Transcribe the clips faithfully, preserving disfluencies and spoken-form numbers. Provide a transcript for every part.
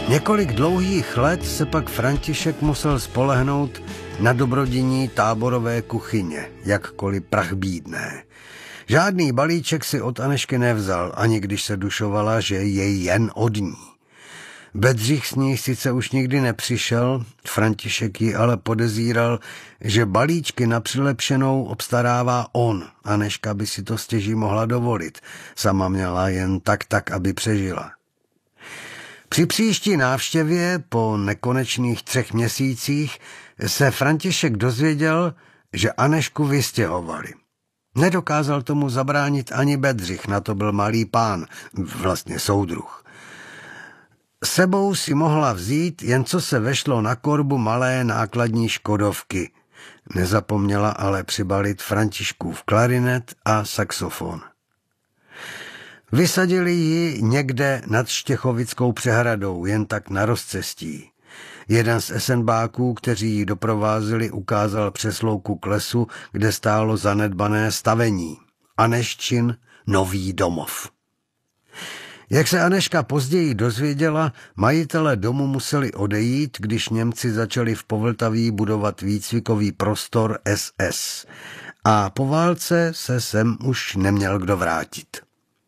Několik dlouhých let se pak František musel spolehnout na dobrodiní táborové kuchyně, jakkoliv prach bídné. Žádný balíček si od Anežky nevzal, ani když se dušovala, že je jen od ní. Bedřich s ní sice už nikdy nepřišel, František ji ale podezíral, že balíčky na přilepšenou obstarává on. Anežka by si to stěží mohla dovolit, sama měla jen tak tak, aby přežila. Při příští návštěvě po nekonečných třech měsících se František dozvěděl, že Anežku vystěhovali. Nedokázal tomu zabránit ani Bedřich, na to byl malý pán, vlastně soudruh. Sebou si mohla vzít, jen co se vešlo na korbu malé nákladní škodovky. Nezapomněla ale přibalit Františkův klarinet a saxofon. Vysadili ji někde nad Štěchovickou přehradou, jen tak na rozcestí. Jeden z esenbáků, kteří ji doprovázeli, ukázal přeslouku k lesu, kde stálo zanedbané stavení. Anežčin nový domov. Jak se Anežka později dozvěděla, majitelé domu museli odejít, když Němci začali v Povltaví budovat výcvikový prostor S S. A po válce se sem už neměl kdo vrátit.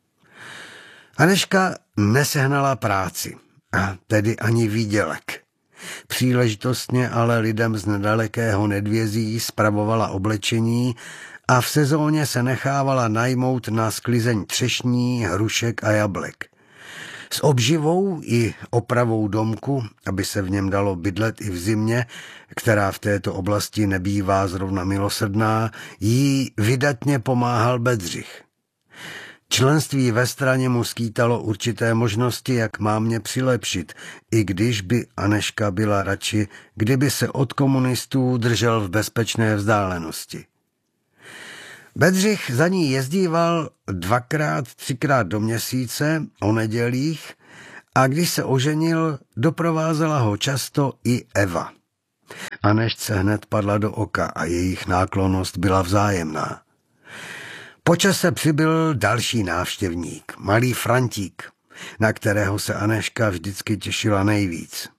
Anežka nesehnala práci, a tedy ani výdělek. Příležitostně ale lidem z nedalekého Nedvězí spravovala oblečení a v sezóně se nechávala najmout na sklizeň třešní, hrušek a jablek. S obživou i opravou domku, aby se v něm dalo bydlet i v zimě, která v této oblasti nebývá zrovna milosrdná, jí vydatně pomáhal Bedřich. Členství ve straně mu skýtalo určité možnosti, jak mámě přilepšit, i když by Anežka byla radši, kdyby se od komunistů držel v bezpečné vzdálenosti. Bedřich za ní jezdíval dvakrát, třikrát do měsíce o nedělích a když se oženil, doprovázela ho často i Eva. Anežce hned padla do oka a jejich náklonnost byla vzájemná. Po čase přibyl další návštěvník, malý Frantík, na kterého se Anežka vždycky těšila nejvíc.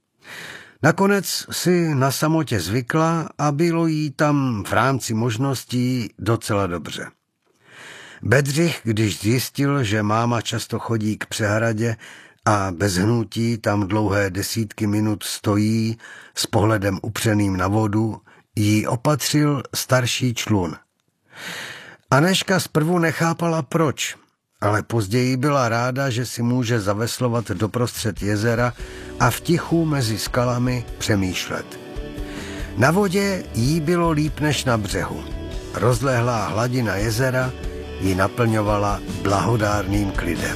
Nakonec si na samotě zvykla a bylo jí tam v rámci možností docela dobře. Bedřich, když zjistil, že máma často chodí k přehradě a bez hnutí tam dlouhé desítky minut stojí s pohledem upřeným na vodu, jí opatřil starší člun. Anežka zprvu nechápala proč, ale později byla ráda, že si může zaveslovat doprostřed jezera a v tichu mezi skalami přemýšlet. Na vodě jí bylo líp než na břehu. Rozlehlá hladina jezera ji naplňovala blahodárným klidem.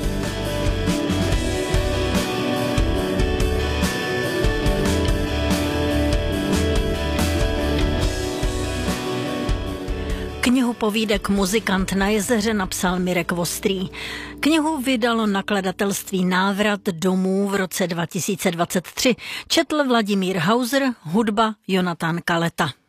Knihu povídek Muzikant na jezeře napsal Mirek Vostrý. Knihu vydalo nakladatelství Návrat domů v roce dva tisíce dvacet tři. Četl Vladimír Hauser, hudba Jonathan Kaleta.